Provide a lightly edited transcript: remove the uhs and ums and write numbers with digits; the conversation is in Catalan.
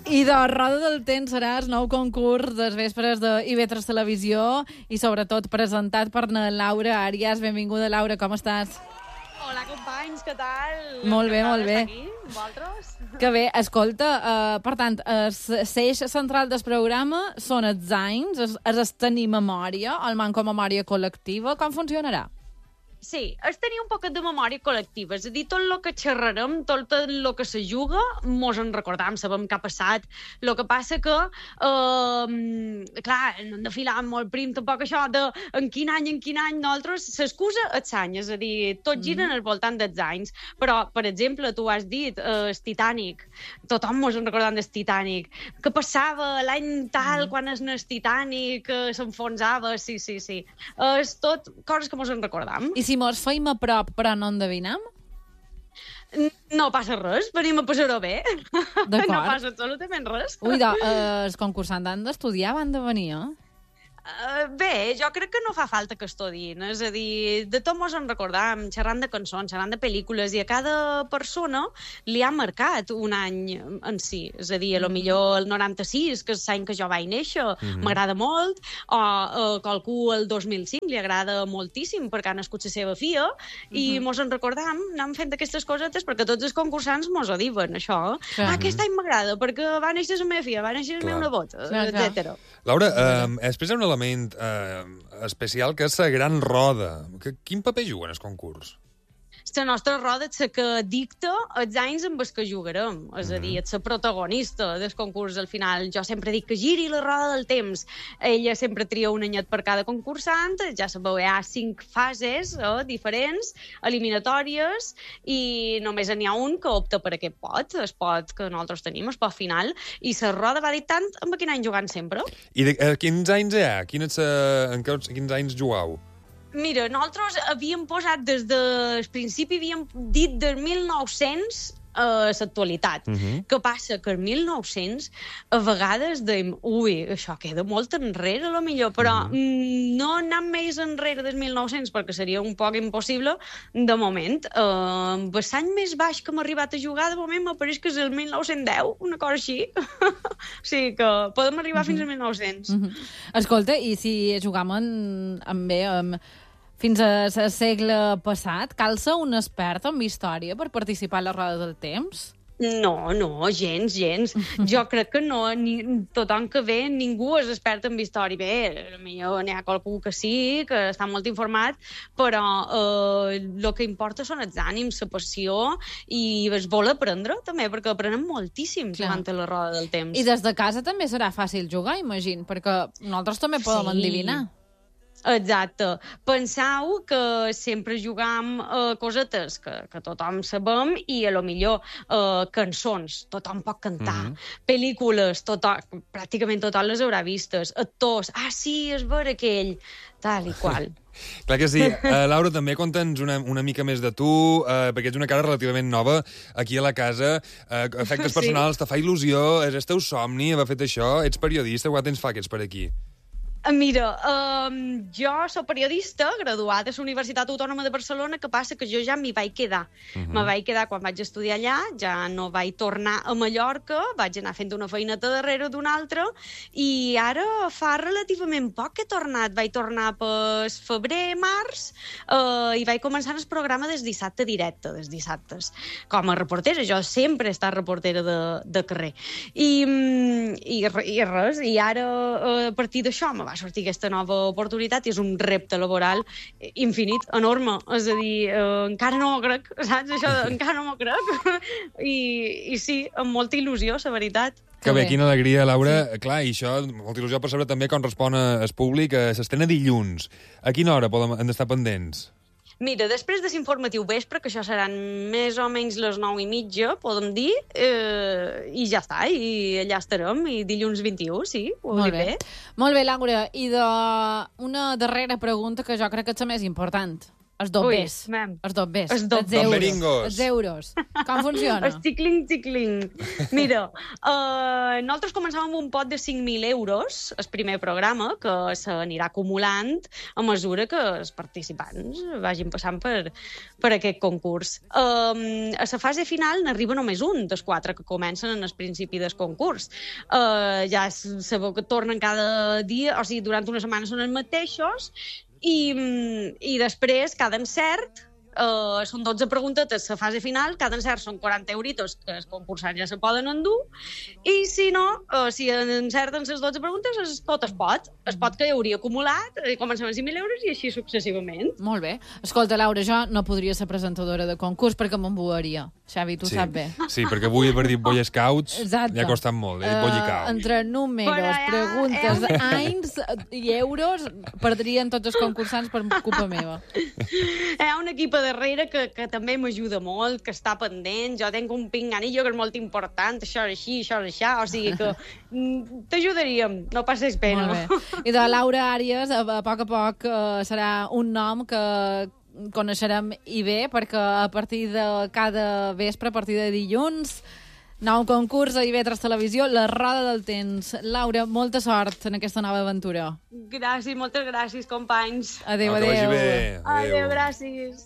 I de Roda del Temps serà el nou concurs des vespres de IB3 Televisió i sobretot presentat per na Laura Àrias. Benvinguda, Laura, com estàs? Hola, companys, què tal? Molt bé, molt bé. Aquí, vosaltres? Que bé, escolta, per tant, l'eix central del programa són els anys, és tenir memòria, el manco memòria col·lectiva. Com funcionarà? Sí, és tenir un poquet de memòria col·lectiva, és a dir, tot el que xerrarem, tot el que se juga, mos en recordam, sabem què ha passat. El que passa que, clar, no hem de filar molt prim tampoc això de en quin any, nosaltres, s'excusa els anys, és a dir, tot gira al voltant dels anys. Però, per exemple, tu has dit el Titanic, tothom mos en recordam del Titanic. Què passava l'any tal, quan és el Titanic, s'enfonsava, sí. És tot coses que mos en recordam. I si mos feim a prop però no endevinam? No passa res, venim a passar-ho bé. D'acord. No passa absolutament res. Ui, els concursants han d'estudiar, van de venir, eh? Bé, jo crec que no fa falta que estudin, és a dir, de tot mos en recordam, xerrant de cançons, xerrant de pel·lícules, i a cada persona li ha marcat un any en si, és a dir, a lo millor el 96, que és l'any que jo vaig néixer, m'agrada molt, o qualcú el 2005 li agrada moltíssim perquè ha nascut la seva filla, i mos en recordam, anem fent aquestes cosetes perquè tots els concursants mos ho diuen, això. Aquest any m'agrada perquè va néixer la meva filla, va néixer el meu nebot, etc. Laura, després hi ha un element especial que és la gran roda. Quin paper juga en el concurs? La nostra roda és la que dicta els anys amb els que jugarem. És a dir, és la protagonista del concurs al final. Jo sempre dic que giri la roda del temps. Ella sempre tria un anyet per cada concursant. Ja sabeu, hi ha 5 fases diferents, eliminatòries, i només n'hi ha un que opta per aquest pot, el pot que nosaltres tenim, el pot final, i la roda va dictant amb quin any jugant sempre. I quins anys hi ha? Quins anys jugueu? Mira, nosaltres havíem posat des del principi, havíem dit del 1900 a l'actualitat. Què passa? Que el 1900 a vegades dèiem, això queda molt enrere, a lo millor, però no anem més enrere del 1900 perquè seria un poc impossible de moment. L'any més baix que hem arribat a jugar, de moment m'apareix que és el 1910, una cosa així. O sigui que podem arribar fins al 1900. Escolta, i si jugam fins al segle passat, cal ser un expert en història per participar a la roda del temps? No, gens. Jo crec que no. Tothom que ve, ningú és expert en història. Bé, potser n'hi ha qualcú que sí, que està molt informat, però el que importa són els ànims, la passió i es vol aprendre, també, perquè aprenem moltíssim jugant a la roda del temps. I des de casa també serà fàcil jugar, imagino, perquè nosaltres també podem endevinar. Exacte. Penseu que sempre jugam cosetes que tothom sabem i a lo millor cançons, tothom pot cantar, pel·lícules, pràcticament tothom les haurà vistes, actors, sí, és ver aquell, tal i qual. Clar que sí. Laura, també conta'ns una mica més de tu, perquè ets una cara relativament nova aquí a la casa. Efectes personals, te fa il·lusió, és el teu somni haver fet això? Ets periodista, quant temps fa que ets per aquí? Mira, jo soc periodista, graduada a la Universitat Autònoma de Barcelona, que passa que jo ja m'hi vaig quedar. Me vaig quedar quan vaig estudiar allà, ja no vaig tornar a Mallorca, vaig anar fent una feineta darrere d'una altra, i ara fa relativament poc que he tornat. Vaig tornar per febrer, març, i vaig començar el programa des dissabte directe, des dissabtes, com a reportera. Jo sempre he estat reportera de carrer. I res, i ara a partir d'això me va sortir aquesta nova oportunitat i és un repte laboral infinit, enorme. És a dir, encara no m'ho crec, saps? Això encara no m'ho crec. I sí, amb molta il·lusió, la veritat. Que bé, quina alegria, Laura. Sí. Clar, i això, molta il·lusió per saber també com respon el públic. S'estrena dilluns. A quina hora hem d'estar pendents? Mira, després de l'informatiu vespre, que això seran més o menys les 9:30, podem dir, i ja està, i allà estarem, i dilluns 21, sí, ho dic bé. Molt bé, Laura, i una darrera pregunta que jo crec que és la més important. Els dobbers. Els dobbers. Els Domberingos. Els euros. Com funciona? El xicling. Mira, nosaltres començàvem amb un pot de 5.000 euros, el primer programa, que s'anirà acumulant a mesura que els participants vagin passant per aquest concurs. A la fase final n'arriba només un dels 4 que comencen en el principi del concurs. Ja sabeu que tornen cada dia, o sigui, durant una setmana són els mateixos, i després, cada encert, són 12 preguntetes a la fase final, cada encert són 40 euritos que els concursants ja se poden endur, i si no, si encerten les 12 preguntes, tot es pot que hi hauria acumulat, comencem amb 5.000 euros i així successivament. Molt bé. Escolta, Laura, jo no podria ser presentadora de concurs perquè m'embuaria. Xavi, tu saps bé. Sí, perquè avui haver dit Boy Scouts Exacte. ja ha costat molt, bollicau. Entre números, preguntes, anys i euros, perdrien tots els concursants per culpa meva. Hi ha un equip darrere que també m'ajuda molt, que està pendent. Jo tinc un pinganillo que és molt important, això és així, això és això, o sigui que t'ajudaríem, no passis pena. Molt bé. I de Laura Àries, a poc serà un nom que coneixerem i bé, perquè a partir de cada vespre, a partir de dilluns, nou concurs a IB3 Televisió, La Roda del Temps. Laura, molta sort en aquesta nova aventura. Gràcies, moltes gràcies, companys. Adéu, Que vagi bé. Adéu, gràcies.